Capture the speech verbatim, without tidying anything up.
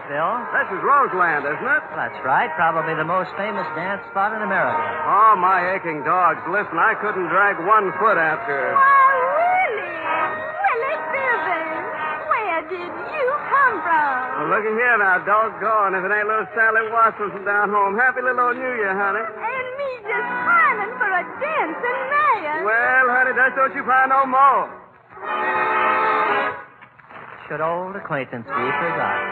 Bill. This is Roseland, isn't it? Well, that's right. Probably the most famous dance spot in America. Oh, my aching dogs. Listen, I couldn't drag one foot after... Why, Willie! Willie Bivens! Where did you come from? Well, looky here now, doggone, if it ain't little Sally Watson from down home. Happy little old New Year, honey. And me just pining for a dance in Mayan. Well, honey, that's don't you find no more. Should old acquaintance be forgot?